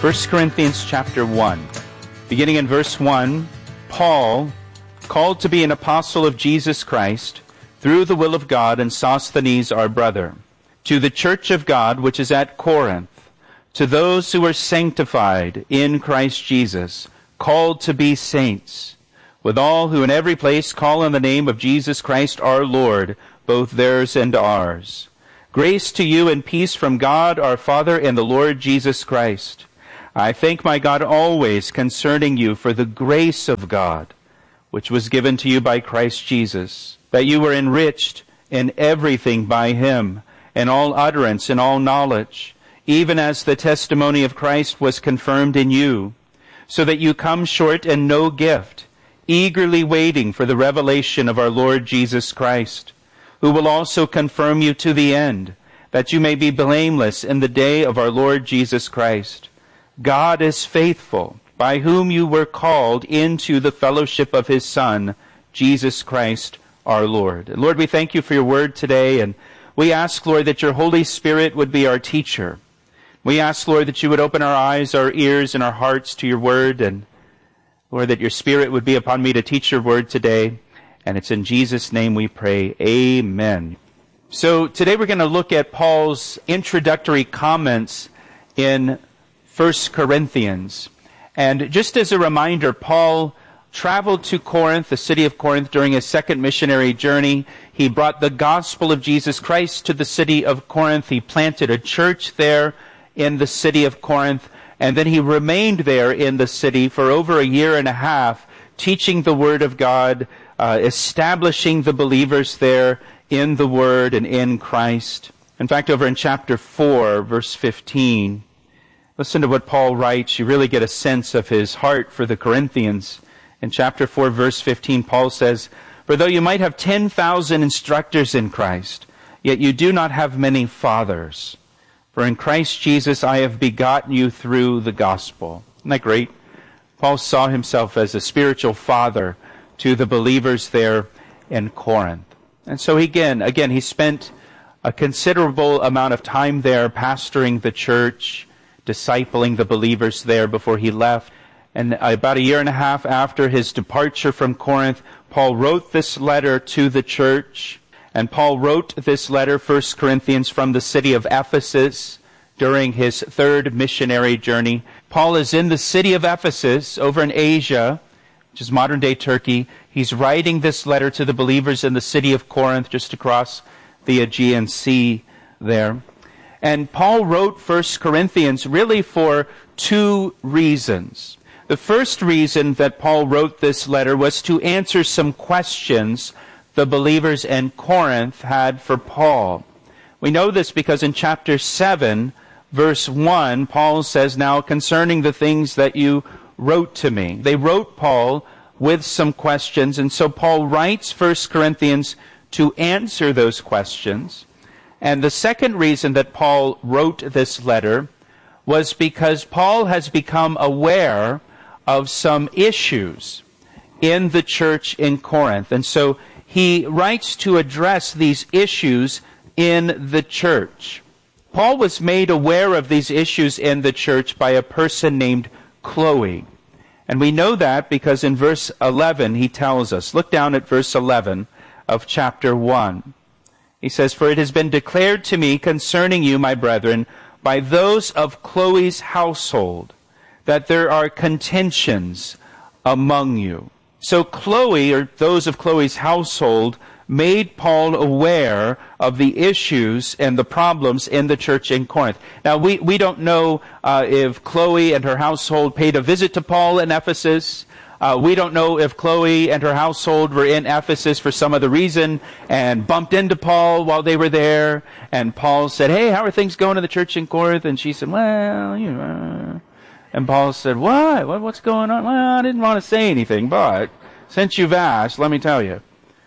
1 Corinthians chapter 1. Beginning in verse 1, Paul, called to be an apostle of Jesus Christ, through the will of God, and Sosthenes our brother, to the church of God which is at Corinth, to those who are sanctified in Christ Jesus, called to be saints, with all who in every place call on the name of Jesus Christ our Lord, both theirs and ours. Grace to you and peace from God our Father and the Lord Jesus Christ. I thank my God always concerning you for the grace of God, which was given to you by Christ Jesus, that you were enriched in everything by him, in all utterance and all knowledge, even as the testimony of Christ was confirmed in you, so that you come short in no gift, eagerly waiting for the revelation of our Lord Jesus Christ, who will also confirm you to the end, that you may be blameless in the day of our Lord Jesus Christ. God is faithful, by whom you were called into the fellowship of his Son, Jesus Christ our Lord. And Lord, we thank you for your word today, and we ask, Lord, that your Holy Spirit would be our teacher. We ask, Lord, that you would open our eyes, our ears, and our hearts to your word, and Lord, that your Spirit would be upon me to teach your word today. And it's in Jesus' name we pray. Amen. So today we're going to look at Paul's introductory comments in 1 Corinthians. And just as a reminder, Paul traveled to Corinth, the city of Corinth, during his second missionary journey. He brought the gospel of Jesus Christ to the city of Corinth. He planted a church there in the city of Corinth. And then he remained there in the city for over a year and a half, teaching the word of God, establishing the believers there in the word and in Christ. In fact, over in chapter 4, verse 15, listen to what Paul writes. You really get a sense of his heart for the Corinthians. In chapter 4, verse 15, Paul says, "For though you might have 10,000 instructors in Christ, yet you do not have many fathers. For in Christ Jesus I have begotten you through the gospel." Isn't that great? Paul saw himself as a spiritual father to the believers there in Corinth. And so again, he spent a considerable amount of time there pastoring the church, discipling the believers there before he left. And about a year and a half after his departure from Corinth, Paul wrote this letter to the church. And Paul wrote this letter, 1 Corinthians, from the city of Ephesus during his third missionary journey. Paul is in the city of Ephesus over in Asia, which is modern-day Turkey. He's writing this letter to the believers in the city of Corinth, just across the Aegean Sea there. And Paul wrote 1 Corinthians really for two reasons. The first reason that Paul wrote this letter was to answer some questions the believers in Corinth had for Paul. We know this because in chapter 7, verse 1, Paul says, "Now concerning the things that you wrote to me." They wrote Paul with some questions, and so Paul writes 1 Corinthians to answer those questions. And the second reason that Paul wrote this letter was because Paul has become aware of some issues in the church in Corinth. And so he writes to address these issues in the church. Paul was made aware of these issues in the church by a person named Chloe. And we know that because in verse 11 he tells us, look down at verse 11 of chapter 1. He says, "For it has been declared to me concerning you, my brethren, by those of Chloe's household, that there are contentions among you." So Chloe, or those of Chloe's household, made Paul aware of the issues and the problems in the church in Corinth. Now, we don't know if Chloe and her household paid a visit to Paul in Ephesus. We don't know if Chloe and her household were in Ephesus for some other reason and bumped into Paul while they were there. And Paul said, "Hey, how are things going in the church in Corinth?" And she said, "Well, you know." And Paul said, "What? What's going on?" "Well, I didn't want to say anything, but since you've asked, let me tell you."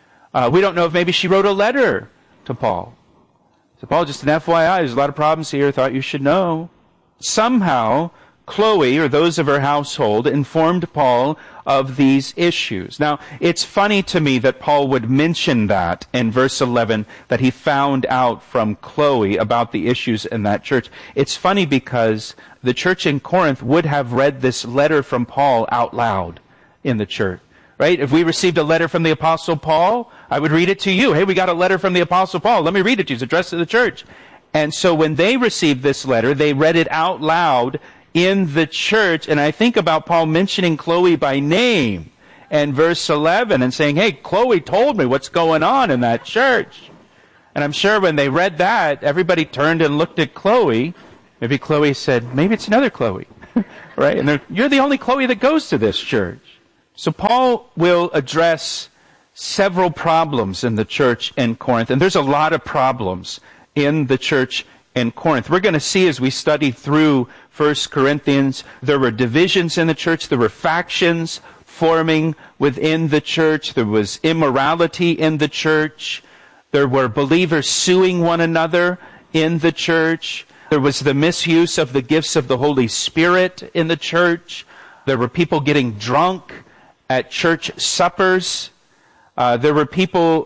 We don't know if maybe she wrote a letter to Paul. So Paul, just an FYI, there's a lot of problems here. Thought you should know. Somehow, Chloe, or those of her household, informed Paul of these issues. Now, it's funny to me that Paul would mention that in verse 11, that he found out from Chloe about the issues in that church. It's funny because the church in Corinth would have read this letter from Paul out loud in the church. Right? If we received a letter from the Apostle Paul, I would read it to you. Hey, we got a letter from the Apostle Paul. Let me read it to you. It's addressed to the church. And so when they received this letter, they read it out loud in the church. And I think about Paul mentioning Chloe by name in verse 11 and saying, hey, Chloe told me what's going on in that church. And I'm sure when they read that, everybody turned and looked at Chloe. Maybe Chloe said, maybe it's another Chloe. Right? And you're the only Chloe that goes to this church. So Paul will address several problems in the church in Corinth. And there's a lot of problems in the church in Corinth. We're going to see as we study through 1 Corinthians, there were divisions in the church. There were factions forming within the church. There was immorality in the church. There were believers suing one another in the church. There was the misuse of the gifts of the Holy Spirit in the church. There were people getting drunk at church suppers. There were people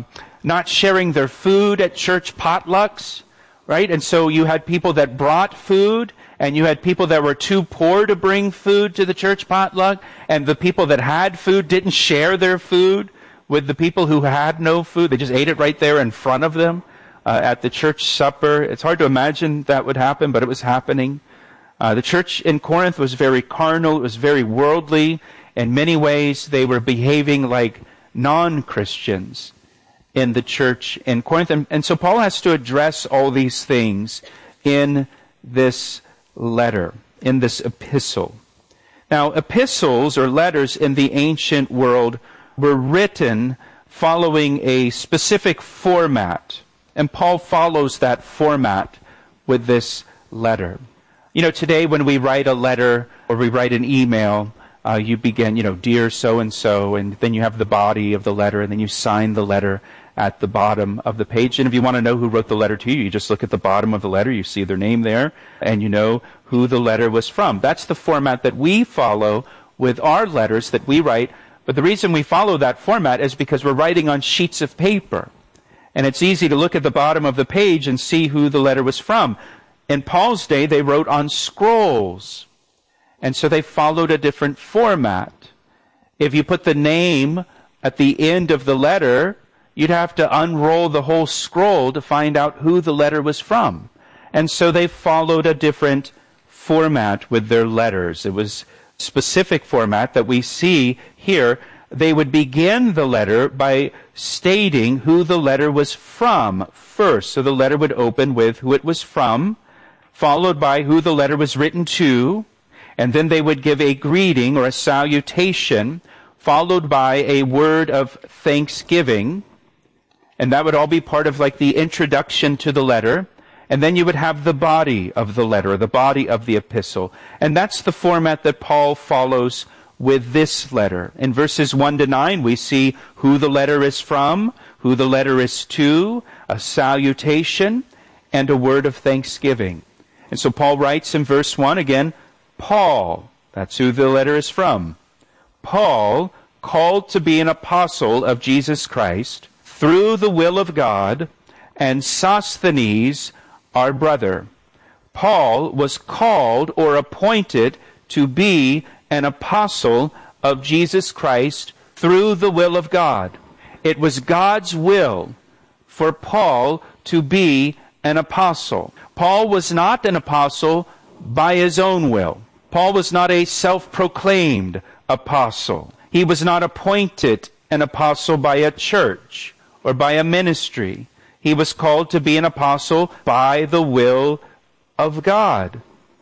not sharing their food at church potlucks, right? And so you had people that brought food, and you had people that were too poor to bring food to the church potluck, and the people that had food didn't share their food with the people who had no food. They just ate it right there in front of them at the church supper. It's hard to imagine that would happen, but it was happening. The church in Corinth was very carnal. It was very worldly. In many ways, they were behaving like non-Christians in the church in Corinth. And so Paul has to address all these things in this letter, in this epistle. Now, epistles or letters in the ancient world were written following a specific format. And Paul follows that format with this letter. You know, today when we write a letter or we write an email, you begin, dear so-and-so, and then you have the body of the letter, and then you sign the letter at the bottom of the page. And if you want to know who wrote the letter to you, you just look at the bottom of the letter, you see their name there, and you know who the letter was from. That's the format that we follow with our letters that we write. But the reason we follow that format is because we're writing on sheets of paper. And it's easy to look at the bottom of the page and see who the letter was from. In Paul's day, they wrote on scrolls. And so they followed a different format. If you put the name at the end of the letter, you'd have to unroll the whole scroll to find out who the letter was from. And so they followed a different format with their letters. It was a specific format that we see here. They would begin the letter by stating who the letter was from first. So the letter would open with who it was from, followed by who the letter was written to, and then they would give a greeting or a salutation, followed by a word of thanksgiving. And that would all be part of like the introduction to the letter. And then you would have the body of the letter, the body of the epistle. And that's the format that Paul follows with this letter. In verses 1 to 9, we see who the letter is from, who the letter is to, a salutation, and a word of thanksgiving. And so Paul writes in verse 1 again, Paul, that's who the letter is from. Paul, called to be an apostle of Jesus Christ, through the will of God, and Sosthenes, our brother. Paul was called or appointed to be an apostle of Jesus Christ through the will of God. It was God's will for Paul to be an apostle. Paul was not an apostle by his own will. Paul was not a self-proclaimed apostle. He was not appointed an apostle by a church or by a ministry. He was called to be an apostle by the will of God.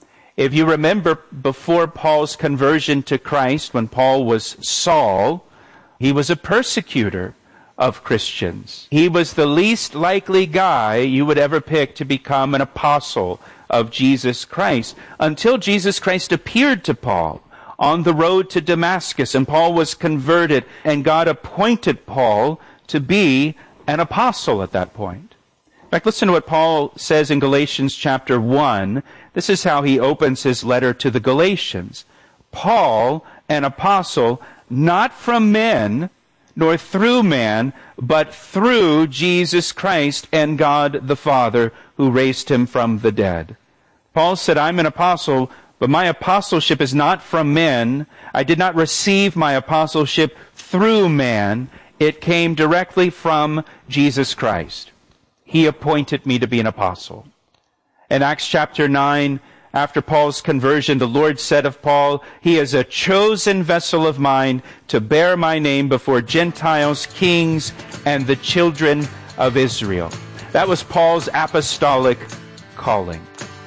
If you remember, before Paul's conversion to Christ, when Paul was Saul, he was a persecutor of Christians. He was the least likely guy you would ever pick to become an apostle of Jesus Christ, until Jesus Christ appeared to Paul on the road to Damascus, and Paul was converted, and God appointed Paul to be an apostle at that point. fact, listen to what Paul says in Galatians chapter 1. This is how he opens his letter to the Galatians. Paul, an apostle, not from men, nor through man, but through Jesus Christ and God the Father, who raised him from the dead. Paul said, I'm an apostle, but my apostleship is not from men. I did not receive my apostleship through man. It came directly from Jesus Christ. He appointed me to be an apostle. In Acts chapter 9, after Paul's conversion, the Lord said of Paul, he is a chosen vessel of mine to bear my name before Gentiles, kings, and the children of Israel. That was Paul's apostolic calling.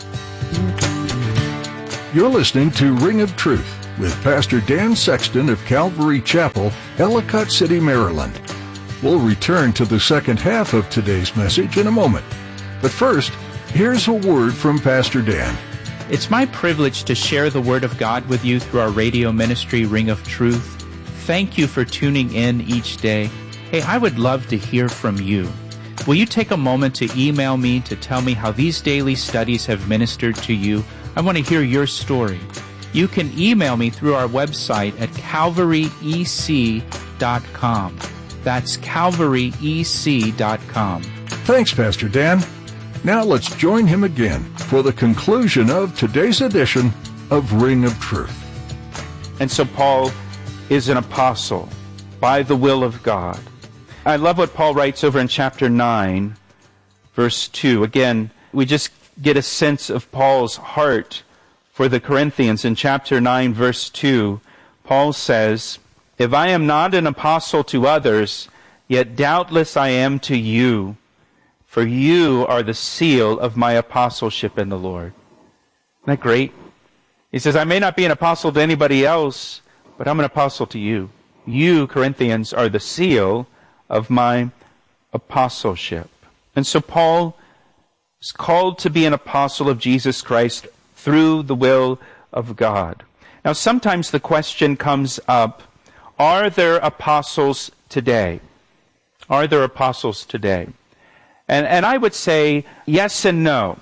You're listening to Ring of Truth with Pastor Dan Sexton of Calvary Chapel, Ellicott City, Maryland. We'll return to the second half of today's message in a moment. But first, here's a word from Pastor Dan. It's my privilege to share the Word of God with you through our radio ministry, Ring of Truth. Thank you for tuning in each day. Hey, I would love to hear from you. Will you take a moment to email me to tell me how these daily studies have ministered to you? I want to hear your story. You can email me through our website at calvaryec.com. That's calvaryec.com. Thanks, Pastor Dan. Now let's join him again for the conclusion of today's edition of Ring of Truth. And so Paul is an apostle by the will of God. I love what Paul writes over in chapter 9, verse 2. Again, we just get a sense of Paul's heart for the Corinthians. In chapter 9, verse 2, Paul says, if I am not an apostle to others, yet doubtless I am to you. For you are the seal of my apostleship in the Lord. Isn't that great? He says, I may not be an apostle to anybody else, but I'm an apostle to you. You, Corinthians, are the seal of my apostleship. And so Paul is called to be an apostle of Jesus Christ through the will of God. Now, sometimes the question comes up, are there apostles today? Are there apostles today? And I would say yes and no.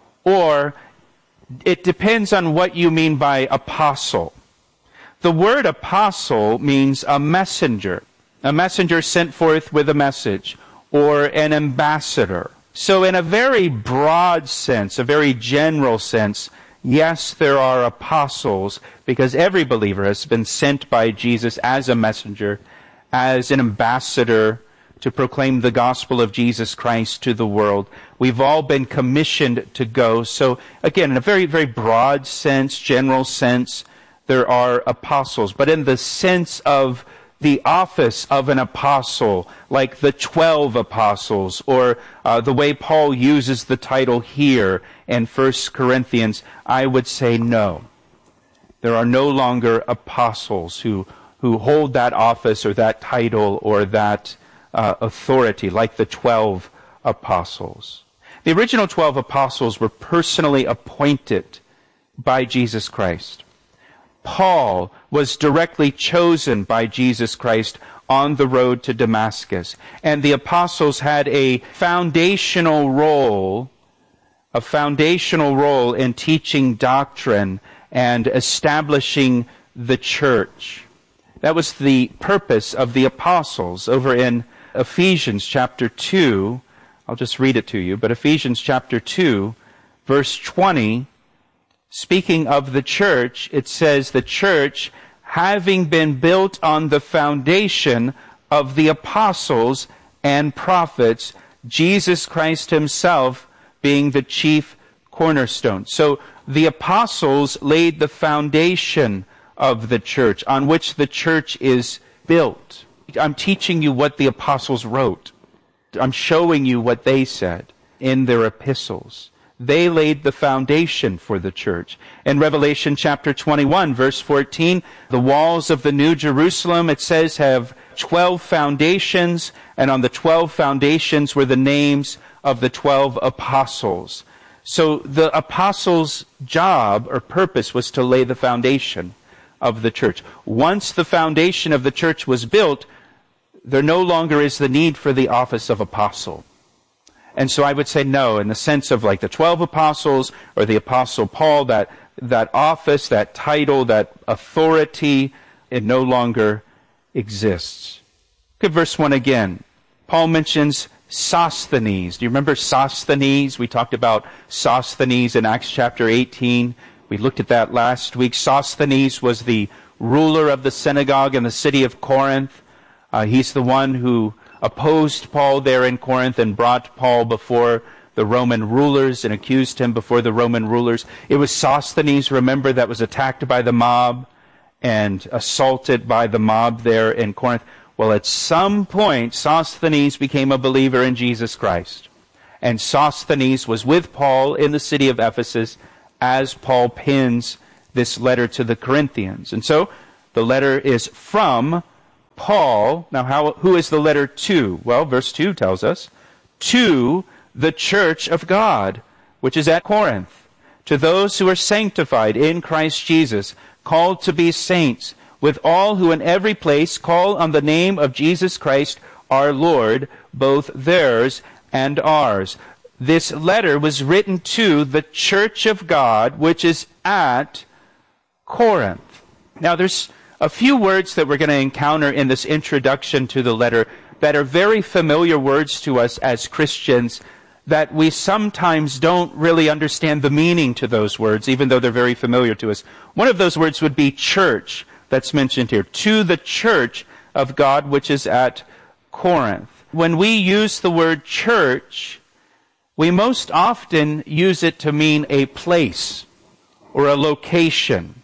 Or it depends on what you mean by apostle. The word apostle means a messenger sent forth with a message, or an ambassador. So in a very broad sense, a very general sense, yes, there are apostles, because every believer has been sent by Jesus as a messenger, as an ambassador, to proclaim the gospel of Jesus Christ to the world. We've all been commissioned to go. So again, in a very, very broad sense, general sense, there are apostles. But in the sense of the office of an apostle, like the 12 apostles, or the way Paul uses the title here in 1 Corinthians, I would say no. There are no longer apostles who hold that office or that title or that authority like the 12 apostles. The original 12 apostles were personally appointed by Jesus Christ. Paul was directly chosen by Jesus Christ on the road to Damascus. And the apostles had a foundational role in teaching doctrine and establishing the church. That was the purpose of the apostles. Over in Ephesians chapter 2, I'll just read it to you, but Ephesians chapter 2, verse 20, speaking of the church, it says, the church, having been built on the foundation of the apostles and prophets, Jesus Christ himself being the chief cornerstone. So the apostles laid the foundation of the church, on which the church is built. I'm teaching you what the apostles wrote. I'm showing you what they said in their epistles. They laid the foundation for the church. In Revelation chapter 21, verse 14, the walls of the New Jerusalem, it says, have 12 foundations, and on the 12 foundations were the names of the 12 apostles. So the apostles' job or purpose was to lay the foundation of the church. Once the foundation of the church was built, there no longer is the need for the office of apostle. And so I would say no, in the sense of like the 12 apostles or the Apostle Paul, that office, that title, that authority, it no longer exists. Look at verse 1 again. Paul mentions Sosthenes. Do you remember Sosthenes? We talked about Sosthenes in Acts chapter 18. We looked at that last week. Sosthenes was the ruler of the synagogue in the city of Corinth. He's the one who opposed Paul there in Corinth and brought Paul before the Roman rulers and accused him before the Roman rulers. It was Sosthenes, remember, that was attacked by the mob and assaulted by the mob there in Corinth. Well, at some point, Sosthenes became a believer in Jesus Christ. And Sosthenes was with Paul in the city of Ephesus as Paul pens this letter to the Corinthians. And so, the letter is from Paul. Now, who is the letter to? Well, verse 2 tells us, to the church of God, which is at Corinth, to those who are sanctified in Christ Jesus, called to be saints, with all who in every place call on the name of Jesus Christ our Lord, both theirs and ours. This letter was written to the church of God, which is at Corinth. Now, there's a few words that we're going to encounter in this introduction to the letter that are very familiar words to us as Christians, that we sometimes don't really understand the meaning to those words, even though they're very familiar to us. One of those words would be church, that's mentioned here. To the church of God, which is at Corinth. When we use the word church, we most often use it to mean a place or a location,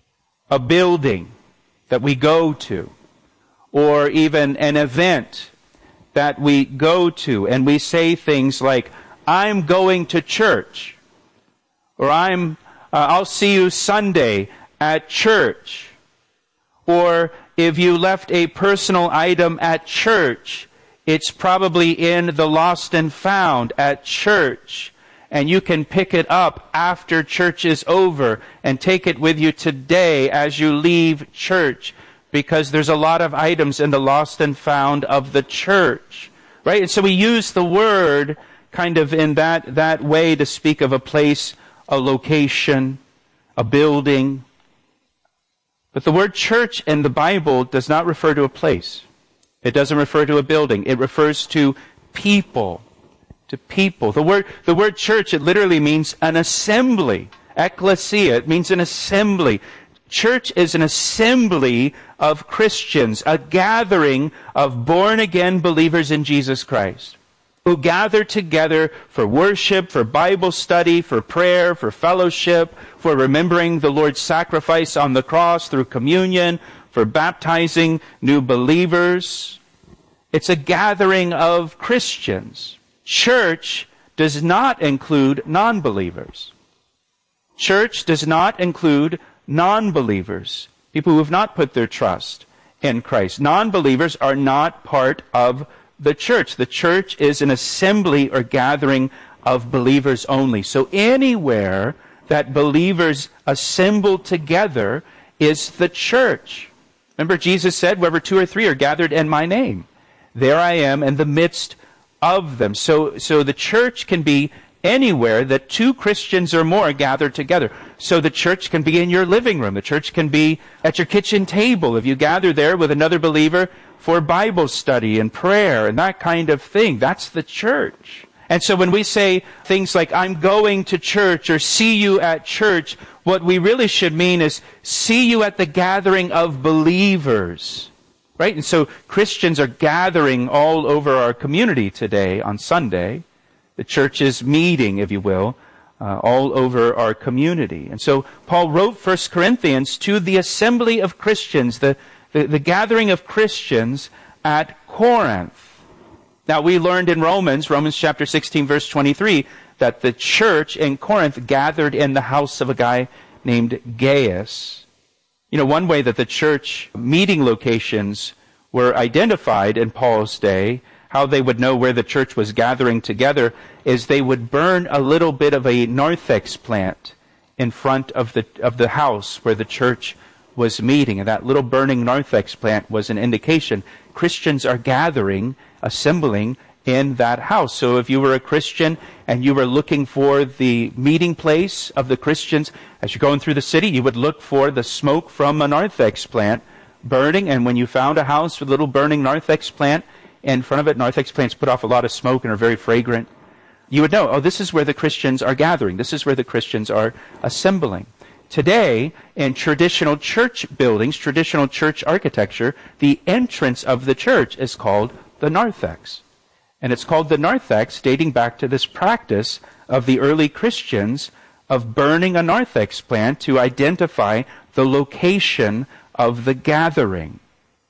a building that we go to, or even an event that we go to, and we say things like, I'm going to church, or I'll see you Sunday at church, or if you left a personal item at church, it's probably in the lost and found at church, and you can pick it up after church is over and take it with you today as you leave church, because there's a lot of items in the lost and found of the church, right? And so we use the word kind of in that way to speak of a place, a location, a building. But the word church in the Bible does not refer to a place. It doesn't refer to a building. It refers to people. To people. The word church, it literally means an assembly. Ecclesia, it means an assembly. Church is an assembly of Christians, a gathering of born-again believers in Jesus Christ, who gather together for worship, for Bible study, for prayer, for fellowship, for remembering the Lord's sacrifice on the cross through communion, for baptizing new believers. It's a gathering of Christians. Church does not include non-believers. Church does not include non-believers, people who have not put their trust in Christ. Non-believers are not part of the church. The church is an assembly or gathering of believers only. So anywhere that believers assemble together is the church. Remember, Jesus said, wherever 2 or 3 are gathered in my name, there I am in the midst of them. So the church can be anywhere that 2 Christians or more gather together. So the church can be in your living room. The church can be at your kitchen table if you gather there with another believer for Bible study and prayer and that kind of thing. That's the church. And so when we say things like, I'm going to church or see you at church, what we really should mean is see you at the gathering of believers. Right? And so Christians are gathering all over our community today on Sunday. The church is meeting, if you will, all over our community. And so Paul wrote 1 Corinthians to the assembly of Christians, the gathering of Christians at Corinth. Now, we learned in Romans chapter 16, verse 23, that the church in Corinth gathered in the house of a guy named Gaius. You know, one way that the church meeting locations were identified in Paul's day, how they would know where the church was gathering together, is they would burn a little bit of a narthex plant in front of the house where the church was meeting. And that little burning narthex plant was an indication Christians are gathering, assembling in that house. So if you were a Christian and you were looking for the meeting place of the Christians, as you're going through the city, you would look for the smoke from a narthex plant burning. And when you found a house with a little burning narthex plant in front of it, narthex plants put off a lot of smoke and are very fragrant, you would know, oh, this is where the Christians are gathering. This is where the Christians are assembling. Today, in traditional church buildings, traditional church architecture, the entrance of the church is called the narthex. And it's called the narthex dating back to this practice of the early Christians of burning a narthex plant to identify the location of the gathering.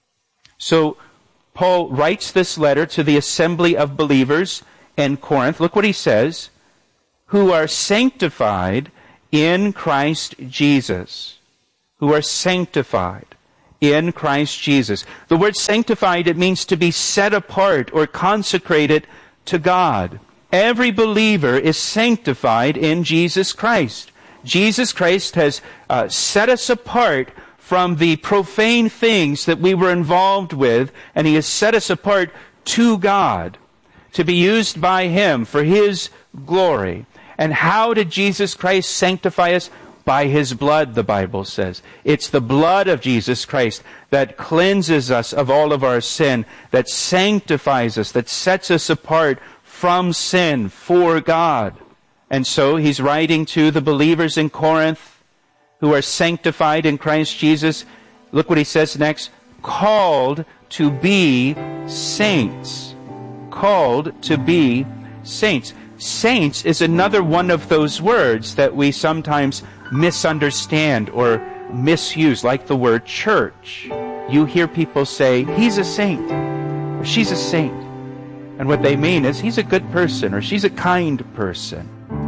So Paul writes this letter to the assembly of believers in Corinth. Look what he says, who are sanctified in Christ Jesus. Who are sanctified in Christ Jesus. The word sanctified, it means to be set apart or consecrated to God. Every believer is sanctified in Jesus Christ. Jesus Christ has set us apart from the profane things that we were involved with, and He has set us apart to God, to be used by Him for His glory. And how did Jesus Christ sanctify us? By His blood, the Bible says. It's the blood of Jesus Christ that cleanses us of all of our sin, that sanctifies us, that sets us apart from sin for God. And so he's writing to the believers in Corinth who are sanctified in Christ Jesus. Look what he says next. Called to be saints. Called to be saints. Saints is another one of those words that we sometimes misunderstand or misuse, like the word church. You hear people say, he's a saint, or she's a saint. And what they mean is, he's a good person, or she's a kind person.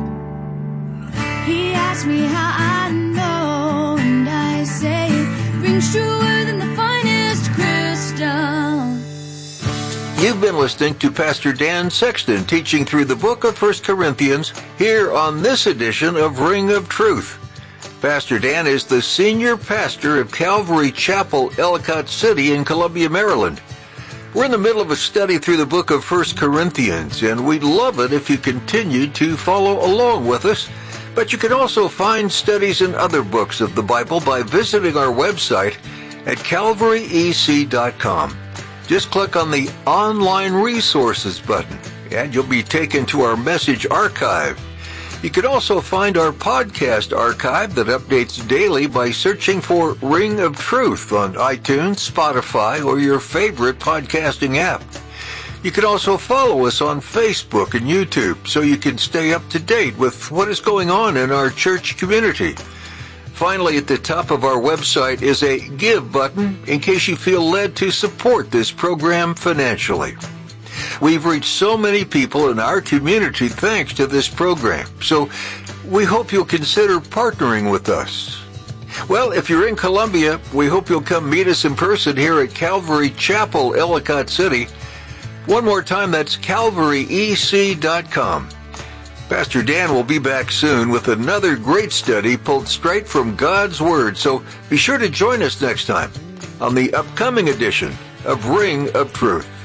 He asked me how I know, and I say it rings truer than the finest crystal. You've been listening to Pastor Dan Sexton teaching through the book of 1 Corinthians here on this edition of Ring of Truth. Pastor Dan is the senior pastor of Calvary Chapel, Ellicott City in Columbia, Maryland. We're in the middle of a study through the book of 1 Corinthians, and we'd love it if you continued to follow along with us. But you can also find studies in other books of the Bible by visiting our website at calvaryec.com. Just click on the Online Resources button, and you'll be taken to our message archive. You can also find our podcast archive that updates daily by searching for Ring of Truth on iTunes, Spotify, or your favorite podcasting app. You can also follow us on Facebook and YouTube so you can stay up to date with what is going on in our church community. Finally, at the top of our website is a Give button in case you feel led to support this program financially. We've reached so many people in our community thanks to this program, so we hope you'll consider partnering with us. Well, if you're in Columbia, we hope you'll come meet us in person here at Calvary Chapel, Ellicott City. One more time, that's calvaryec.com. Pastor Dan will be back soon with another great study pulled straight from God's Word, so be sure to join us next time on the upcoming edition of Ring of Truth.